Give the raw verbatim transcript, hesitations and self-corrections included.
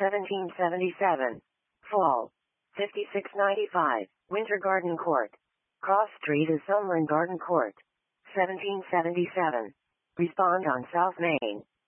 seventeen seventy-seven. Fall. fifty-six ninety-five. Winter Garden Court. Cross Street is Summer and Garden Court. seventeen seventy-seven. Respond on South Main.